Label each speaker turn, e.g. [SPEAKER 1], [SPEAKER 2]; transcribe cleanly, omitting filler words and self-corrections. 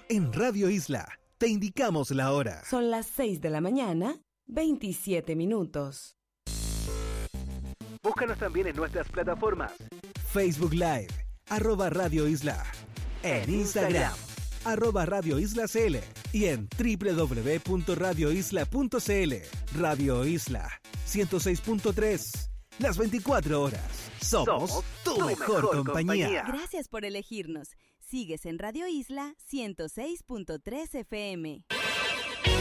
[SPEAKER 1] En Radio Isla te indicamos la hora.
[SPEAKER 2] Son las 6 de la mañana, 27 minutos.
[SPEAKER 1] Búscanos también en nuestras plataformas. Facebook Live, @Radio Isla. En Instagram, @Radio Isla CL. Y en www.radioisla.cl. Radio Isla 106.3. Las 24 horas. Somos tu mejor compañía.
[SPEAKER 3] Gracias por elegirnos. Sigues en Radio Isla 106.3 FM.